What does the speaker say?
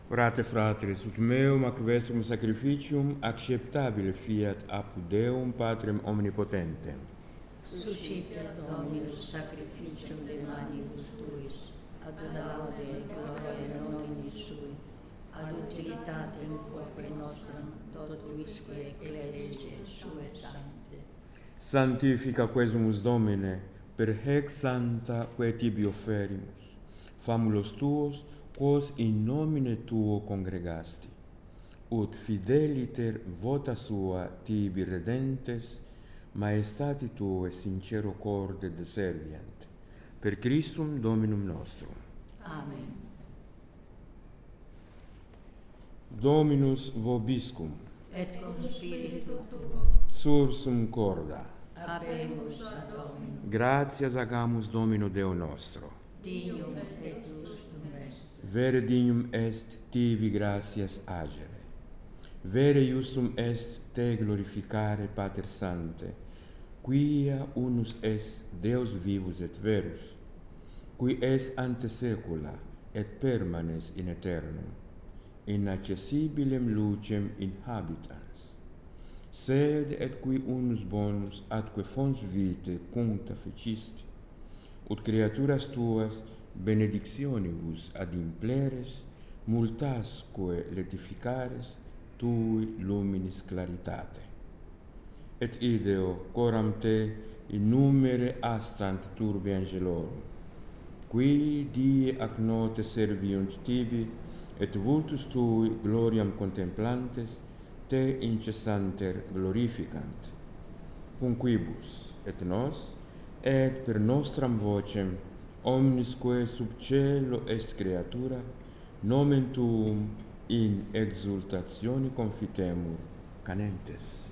Orate fratres, ut meum ac vestrum sacrificium acceptabile fiat apud Deum Patrem omnipotentem. Suscipit Dominus sacrificium de manibus tuis, ad laude et gloria nomini sui, ad utilitatem corpore nostrum, totuisque ecclesiae sue sancte. Sanctifica quesumus Domine, per haec santa quae tibi offerimus, famulos tuos, quos in nomine tuo congregasti, ut fideliter vota sua tibi redentes, maestati tuae sincero corde deserviant, per Christum Dominum nostrum. Amen. Dominus vobiscum, Et cum spiritu tuo, sursum corda, habemus ad Dominum, gratias agamus Domino Deo nostro. dignum et justum est. Vere dignum est tibi gratias agere. Vere justum est te glorificare, Pater Sante, quia unus est Deus vivus et verus, qui es ante saecula et permanes in aeternum, inaccessibilem lucem in habitans, sed et qui unus bonus atque fons vitae cuncta fecisti, ut creaturas tuas benedictionibus ad impleres, multasque letificares tui luminis claritate. Et ideo coram te in numere astant turbi angelorum, qui die ac note serviunt tibi, et vultus tui gloriam contemplantes, te incessanter glorificant. Cunquibus et nos, et per nostram vocem, omnisque sub cielo est creatura, nomen tuum in exultatione confitemur, canentes.